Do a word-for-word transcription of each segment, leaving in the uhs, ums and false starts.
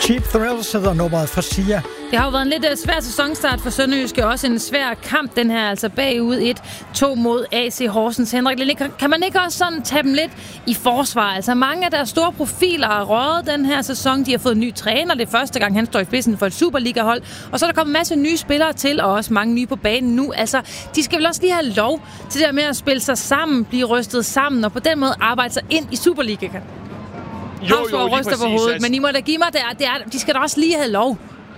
Cheap Thrills hedder nummeret fra Sia. Det har jo været en lidt svær sæsonstart for Sønderjyske. Også en svær kamp, den her, altså bagud et to mod A C Horsens. Henrik Lille, kan man ikke også sådan tage dem lidt i forsvar? Altså mange af deres store profiler har røget den her sæson. De har fået en ny træner. Det er første gang, han står i spidsen for et Superliga-hold. Og så er der kommet en masse nye spillere til, og også mange nye på banen nu. Altså, de skal vel også lige have lov til det der med at spille sig sammen, blive rystet sammen, og på den måde arbejde sig ind i Superligaen. Jo, jo, lige ryster præcis. på hovedet, Altså, men I må da give mig, det er, det er, de skal da også lige have lov.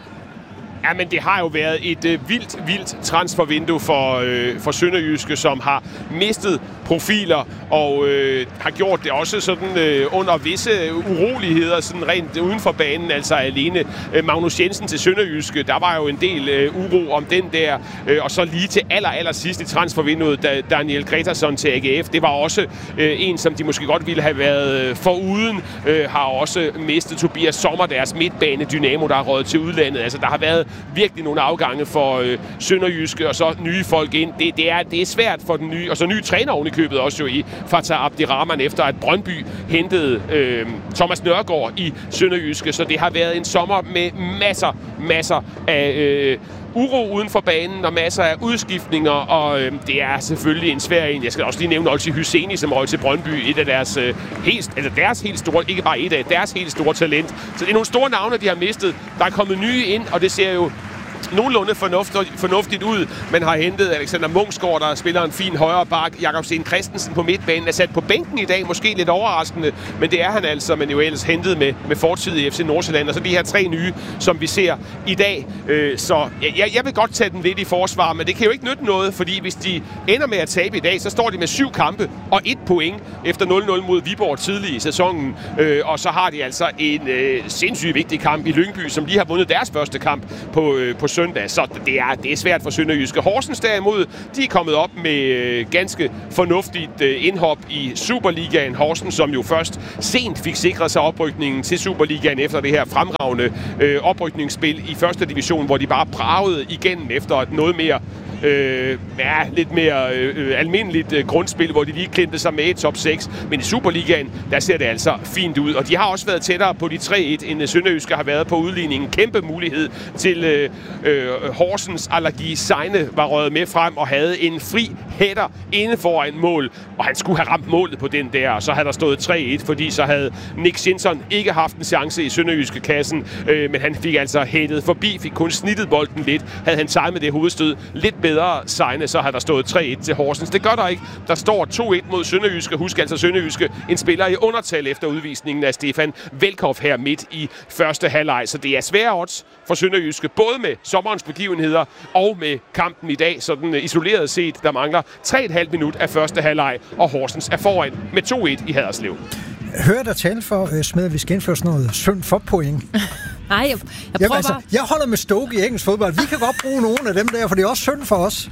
Ja, men det har jo været et øh, vildt, vildt transfervindue for, øh, for Sønderjyske, som har mistet profiler og øh, har gjort det også sådan øh, under visse uroligheder, sådan rent uden for banen, altså alene øh, Magnus Jensen til Sønderjyske. Der var jo en del øh, uro om den der, øh, og så lige til aller, aller sidst i transfervinduet, da Daniel Gretarsson til A G F. Det var også øh, en, som de måske godt ville have været foruden, øh, har også mistet Tobias Sommer, deres midtbane Dynamo, der har røget til udlandet. Altså, der har været virkelig nogle afgange for øh, Sønderjyske, og så nye folk ind. Det, det, er, det er svært for den nye, og så nye træner oven i købet også jo i Fatah Abdirahman, efter at Brøndby hentede øh, Thomas Nørgaard i Sønderjyske. Så det har været en sommer med masser, masser af øh, uro uden for banen og masser af udskiftninger, og øh, det er selvfølgelig en svær en. Jeg skal også lige nævne Olsi Hyseni, som røg til Brøndby, et af deres øh, helt, altså deres helt store, ikke bare et af deres helt store talent. Så det er nogle store navne, de har mistet. Der er kommet nye ind, og det ser jo nogenlunde fornuftigt, fornuftigt ud. Man har hentet Alexander Munksgaard, der spiller en fin højre bak. Jakob Sten Christensen på midtbanen er sat på bænken i dag, måske lidt overraskende, men det er han altså, men jo ellers hentet med, med fortid i F C Nordsjælland. Og så de her tre nye, som vi ser i dag. Øh, så jeg, jeg vil godt tage den lidt i forsvar, men det kan jo ikke nytte noget, fordi hvis de ender med at tabe i dag, så står de med syv kampe og et point efter nul nul mod Viborg tidlig i sæsonen. Øh, og så har de altså en øh, sindssygt vigtig kamp i Lyngby, som lige har vundet deres første kamp på, øh, på søndag, så det er, det er svært for Sønderjyske. Horsens derimod, de er kommet op med øh, ganske fornuftigt øh, indhop i Superligaen. Horsens, som jo først sent fik sikret sig oprykningen til Superligaen efter det her fremragende øh, oprykningsspil i første division, hvor de bare bragede igennem efter et noget mere Øh, ja, lidt mere øh, almindeligt øh, grundspil, hvor de lige klemte sig med et top seks. Men i Superligaen, der ser det altså fint ud. Og de har også været tættere på de tre et, end Sønderjyske har været på udligningen. Kæmpe mulighed til øh, øh, Horsens. Allergi Seine var røget med frem og havde en fri hætter inde foran mål. Og han skulle have ramt målet på den der, og så havde der stået tre et, fordi så havde Nick Sinson ikke haft en chance i Sønderjyske kassen. Øh, men han fik altså hættet forbi, fik kun snittet bolden lidt. Havde han timet det hovedstød lidt bedre Seine, så har der stået tre et til Horsens. Det gør der ikke. Der står to et mod Sønderjyske. Husk altså Sønderjyske, en spiller i undertal efter udvisningen af Stefan Velkoff her midt i første halvleg. Så det er svære odds for Sønderjyske, både med sommerens begivenheder og med kampen i dag. Sådan isoleret set, der mangler tre komma fem minut af første halvleg, og Horsens er foran med to et i Haderslev. Hører dig tale for, uh, Smed, at vi skal indføre sådan noget synd for point? Nej, jeg, jeg Jamen, prøver altså, bare... jeg holder med Stoke i engelsk fodbold. Vi kan godt bruge nogle af dem der, for det er også synd for os.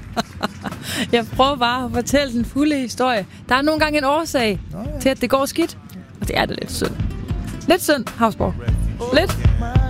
Jeg prøver bare at fortælle den fulde historie. Der er nogle gange en årsag Nå, ja. til, at det går skidt. Og det er det lidt synd. Lidt synd, Havsborg. Lidt.